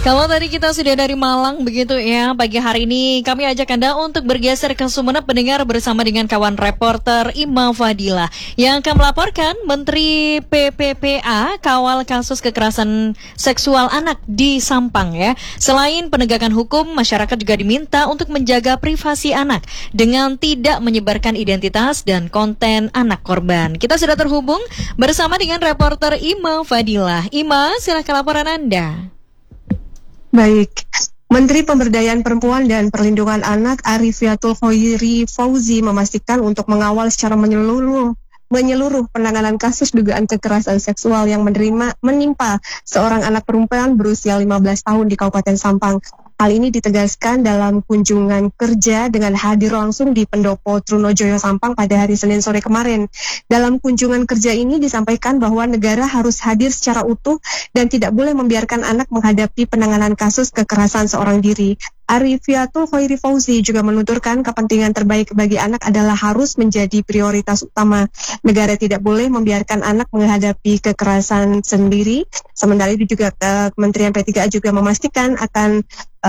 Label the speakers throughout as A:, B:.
A: Kalau tadi kita sudah dari Malang begitu ya, pagi hari ini kami ajak Anda untuk bergeser ke Sumeneb mendengar bersama dengan kawan reporter Ima Fadila yang akan melaporkan Menteri PPPA kawal kasus kekerasan seksual anak di Sampang ya. Selain penegakan hukum, masyarakat juga diminta untuk menjaga privasi anak dengan tidak menyebarkan identitas dan konten anak korban. Kita sudah terhubung bersama dengan reporter Ima Fadila. Ima, silakan laporan Anda.
B: Baik, Menteri Pemberdayaan Perempuan dan Perlindungan Anak Arifiatul Khoiri Fauzi memastikan untuk mengawal secara menyeluruh penanganan kasus dugaan kekerasan seksual yang menimpa seorang anak perempuan berusia 15 tahun di Kabupaten Sampang. Hal ini ditegaskan dalam kunjungan kerja dengan hadir langsung di Pendopo Trunojoyo Sampang pada hari Senin sore kemarin. Dalam kunjungan kerja ini disampaikan bahwa negara harus hadir secara utuh dan tidak boleh membiarkan anak menghadapi penanganan kasus kekerasan seorang diri. Arifiatul Khoiri Fauzi juga menuturkan kepentingan terbaik bagi anak adalah harus menjadi prioritas utama. Negara tidak boleh membiarkan anak menghadapi kekerasan sendiri. Sementara itu juga Kementerian P3A juga memastikan akan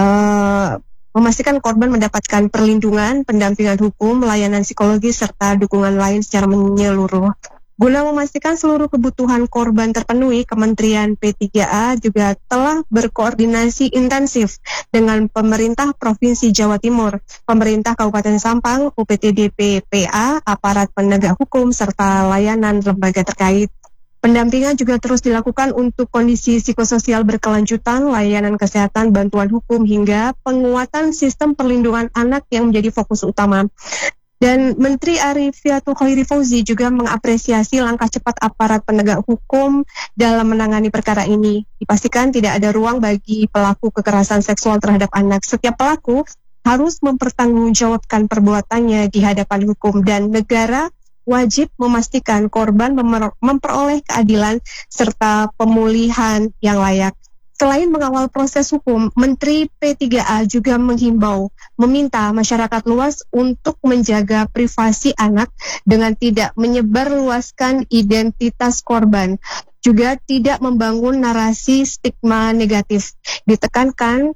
B: memastikan korban mendapatkan perlindungan, pendampingan hukum, layanan psikologis, serta dukungan lain secara menyeluruh. Guna memastikan seluruh kebutuhan korban terpenuhi, Kementerian P3A juga telah berkoordinasi intensif dengan pemerintah Provinsi Jawa Timur, pemerintah Kabupaten Sampang, UPTD PPA, aparat penegak hukum, serta layanan lembaga terkait. Pendampingan juga terus dilakukan untuk kondisi psikososial berkelanjutan, layanan kesehatan, bantuan hukum, hingga penguatan sistem perlindungan anak yang menjadi fokus utama. Dan Menteri Arifiatul Khoiri Fauzi juga mengapresiasi langkah cepat aparat penegak hukum dalam menangani perkara ini. Dipastikan tidak ada ruang bagi pelaku kekerasan seksual terhadap anak. Setiap pelaku harus mempertanggungjawabkan perbuatannya di hadapan hukum, dan negara wajib memastikan korban memperoleh keadilan serta pemulihan yang layak. Selain mengawal proses hukum, Menteri P3A juga meminta masyarakat luas untuk menjaga privasi anak dengan tidak menyebarluaskan identitas korban, juga tidak membangun narasi stigma negatif. Ditekankan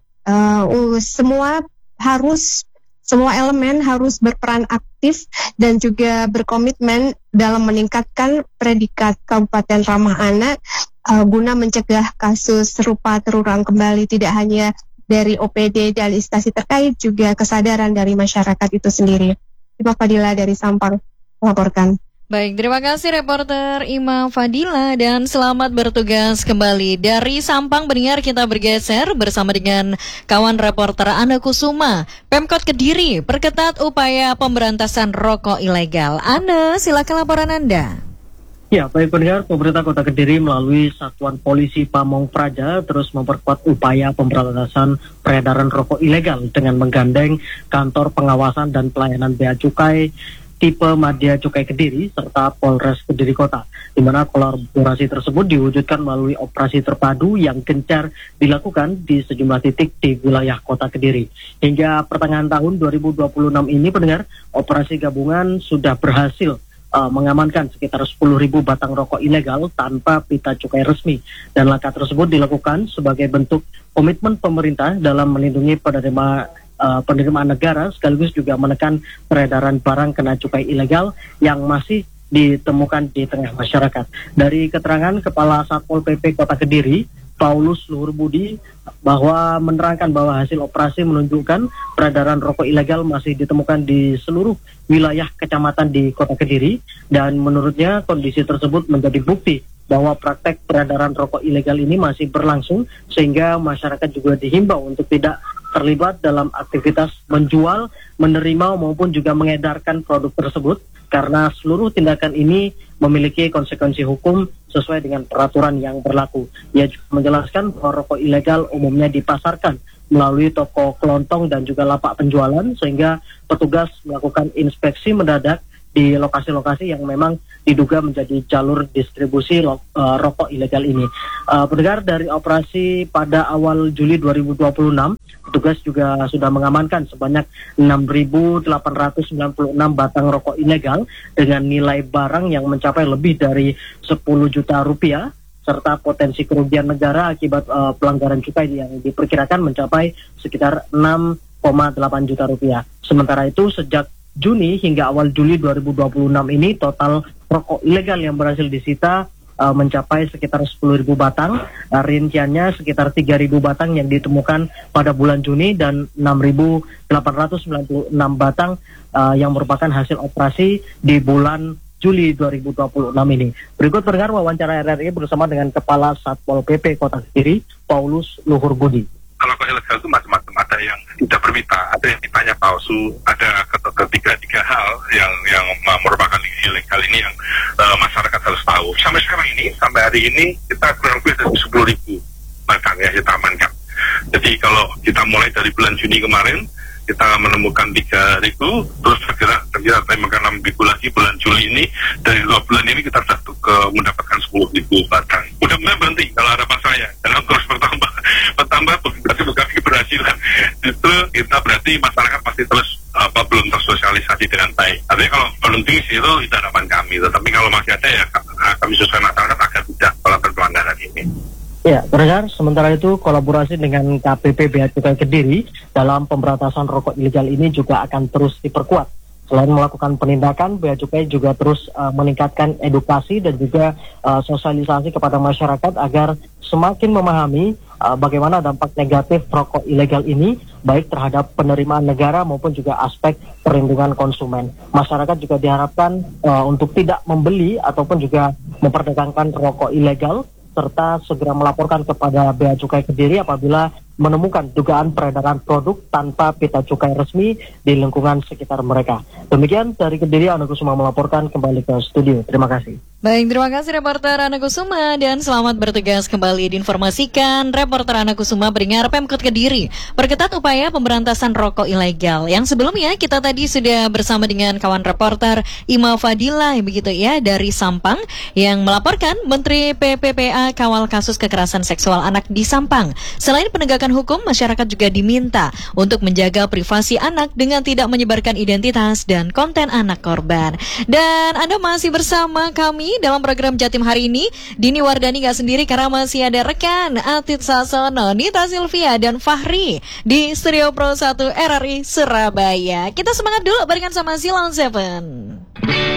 B: semua elemen harus berperan aktif dan juga berkomitmen dalam meningkatkan predikat Kabupaten Ramah Anak guna mencegah kasus serupa terulang kembali, tidak hanya dari OPD dan instansi terkait, juga kesadaran dari masyarakat itu sendiri. Ima Fadila dari Sampang melaporkan.
A: Baik, terima kasih reporter Ima Fadila dan selamat bertugas kembali. Dari Sampang pendengar kita bergeser bersama dengan kawan reporter Ana Kusuma. Pemkot Kediri perketat upaya pemberantasan rokok ilegal. Ana, silakan laporan Anda.
C: Ya, baik pendengar, pemerintah Kota Kediri melalui Satuan Polisi Pamong Praja terus memperkuat upaya pemberantasan peredaran rokok ilegal dengan menggandeng kantor pengawasan dan pelayanan Bea Cukai tipe Madya Cukai Kediri serta Polres Kediri Kota, di mana kolaborasi tersebut diwujudkan melalui operasi terpadu yang gencar dilakukan di sejumlah titik di wilayah Kota Kediri. Hingga pertengahan tahun 2026 ini pendengar, operasi gabungan sudah berhasil mengamankan sekitar 10.000 batang rokok ilegal tanpa pita cukai resmi, dan langkah tersebut dilakukan sebagai bentuk komitmen pemerintah dalam melindungi penerimaan negara sekaligus juga menekan peredaran barang kena cukai ilegal yang masih ditemukan di tengah masyarakat. Dari keterangan Kepala Satpol PP Kota Kediri, Paulus Luhur Budi, bahwa menerangkan bahwa hasil operasi menunjukkan peredaran rokok ilegal masih ditemukan di seluruh wilayah kecamatan di Kota Kediri, dan menurutnya kondisi tersebut menjadi bukti bahwa praktek peredaran rokok ilegal ini masih berlangsung, sehingga masyarakat juga dihimbau untuk tidak terlibat dalam aktivitas menjual, menerima maupun juga mengedarkan produk tersebut, karena seluruh tindakan ini memiliki konsekuensi hukum sesuai dengan peraturan yang berlaku. Ia juga menjelaskan bahwa rokok ilegal umumnya dipasarkan melalui toko kelontong dan juga lapak penjualan, sehingga petugas melakukan inspeksi mendadak di lokasi-lokasi yang memang diduga menjadi jalur distribusi rokok ilegal ini. Pendengar, dari operasi pada awal Juli 2026, petugas juga sudah mengamankan sebanyak 6.896 batang rokok ilegal dengan nilai barang yang mencapai lebih dari 10 juta rupiah. serta potensi kerugian negara akibat pelanggaran cukai yang diperkirakan mencapai sekitar 6,8 juta rupiah. Sementara itu sejak Juni hingga awal Juli 2026 ini total rokok ilegal yang berhasil disita mencapai sekitar 10.000 batang, rinciannya sekitar 3.000 batang yang ditemukan pada bulan Juni dan 6.896 batang yang merupakan hasil operasi di bulan Juli 2026 ini. Berikut pendengar wawancara RRI bersama dengan Kepala Satpol PP Kota Kediri, Paulus Luhur Budi.
D: Kalau ilegal itu macam-macam, ada yang tidak bermita, ada yang mitanya palsu, ada ketiga hal yang merupakan ilegal ini yang masyarakat harus tahu. Sampai sekarang ini, sampai hari ini kita kurang lebih dari 10.000 batang ya kita amankan. Jadi kalau kita mulai dari bulan Juni kemarin, kita menemukan 3.000, terus kita temukan 6.000 lagi bulan Juli ini. Dari 2 bulan ini kita sudah mendapatkan 10.000 batang. Mudah-mudahan berhenti kalau harapan saya, karena terus bertambah berarti bukan keberhasilan. Itu kita berarti masyarakat pasti terus belum tersosialisasi dengan baik. Artinya kalau belum tinggi itu harapan kami. Tetapi kalau masih ada ya kami sesuai masyarakat agar tidak melakukan pelanggaran ini.
C: Ya, pendengar, sementara itu kolaborasi dengan KPP Bea Cukai Kediri dalam pemberantasan rokok ilegal ini juga akan terus diperkuat. Selain melakukan penindakan, Bea Cukai juga terus meningkatkan edukasi dan juga sosialisasi kepada masyarakat agar semakin memahami bagaimana dampak negatif rokok ilegal ini, baik terhadap penerimaan negara maupun juga aspek perlindungan konsumen. Masyarakat juga diharapkan untuk tidak membeli ataupun juga memperdagangkan rokok ilegal, serta segera melaporkan kepada Bea Cukai Kediri apabila menemukan dugaan peredaran produk tanpa pita cukai resmi di lingkungan sekitar mereka. Demikian dari Kediri, Ana Kusuma melaporkan kembali ke studio. Terima kasih.
A: Baik, terima kasih reporter Ana Kusuma dan selamat bertugas kembali. Diinformasikan reporter Ana Kusuma Beringar Pemkot Kediri perketat upaya pemberantasan rokok ilegal. Yang sebelumnya kita tadi sudah bersama dengan kawan reporter Ima Fadilah begitu ya dari Sampang yang melaporkan Menteri PPPA kawal kasus kekerasan seksual anak di Sampang. Selain penegakan hukum, masyarakat juga diminta untuk menjaga privasi anak dengan tidak menyebarkan identitas dan konten anak korban. Dan Anda masih bersama kami dalam program Jatim hari ini. Dini Wardani gak sendiri karena masih ada rekan Atit Sasono, Nita Silvia, dan Fahri di Studio Pro 1 RRI Surabaya. Kita semangat dulu barengan sama Silon Seven.